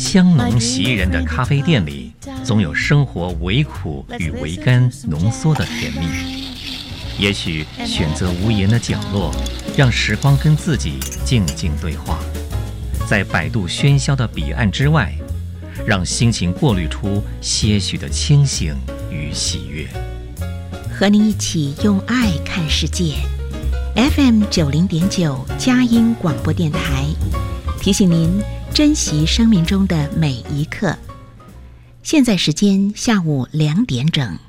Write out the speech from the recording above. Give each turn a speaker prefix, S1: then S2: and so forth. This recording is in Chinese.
S1: 香浓袭人的咖啡店里，总有生活微苦与微甘浓缩的甜蜜。也许选择无言的角落，让时光跟自己静静对话，在百度喧嚣的彼岸之外，让心情过滤出些许的清醒与喜悦。
S2: 和您一起用爱看世界。FM 90.9佳音广播电台，提醒您珍惜生命中的每一刻。现在时间下午2点整。